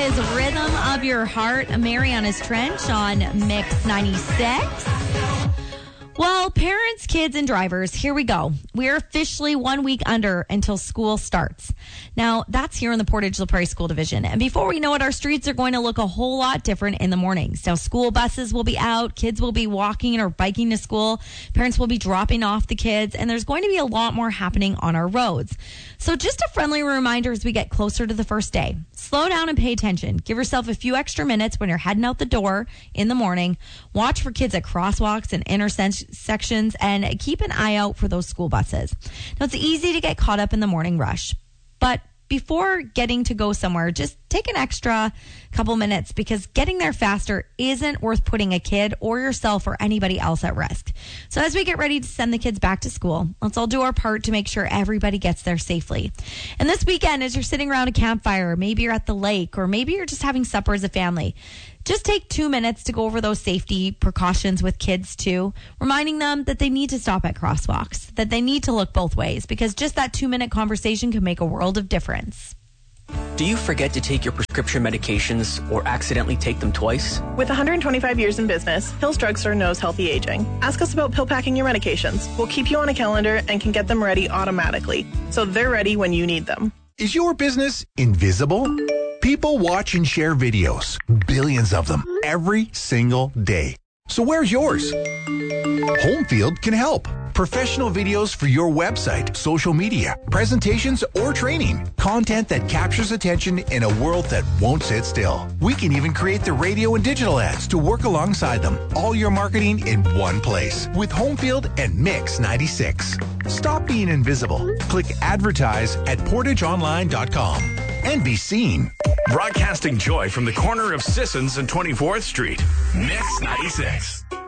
is Rhythm of Your Heart, Mariana's Trench on Mix 96. Well, parents, kids, and drivers, here we go. We are officially 1 week under until school starts. Now, that's here in the Portage La Prairie School Division. And before we know it, our streets are going to look a whole lot different in the mornings. Now, school buses will be out, kids will be walking or biking to school, parents will be dropping off the kids, and there's going to be a lot more happening on our roads. So just a friendly reminder as we get closer to the first day. Slow down and pay attention. Give yourself a few extra minutes when you're heading out the door in the morning. Watch for kids at crosswalks and intersections and keep an eye out for those school buses. Now, it's easy to get caught up in the morning rush, but before getting to go somewhere, just take an extra couple minutes because getting there faster isn't worth putting a kid or yourself or anybody else at risk. So as we get ready to send the kids back to school, let's all do our part to make sure everybody gets there safely. And this weekend, as you're sitting around a campfire, maybe you're at the lake, or maybe you're just having supper as a family, just take 2 minutes to go over those safety precautions with kids too, reminding them that they need to stop at crosswalks, that they need to look both ways, because just that 2-minute conversation can make a world of difference. Do you forget to take your prescription medications or accidentally take them twice? With 125 years in business, Hills Drugstore knows healthy aging. Ask us about pill packing your medications. We'll keep you on a calendar and can get them ready automatically, so they're ready when you need them. Is your business invisible? People watch and share videos, billions of them, every single day. So where's yours? Homefield can help. Professional videos for your website, social media, presentations, or training. Content that captures attention in a world that won't sit still. We can even create the radio and digital ads to work alongside them. All your marketing in one place with Homefield and Mix 96. Stop being invisible. Click advertise at portageonline.com and be seen. Broadcasting joy from the corner of Sissons and 24th Street. Mix 96.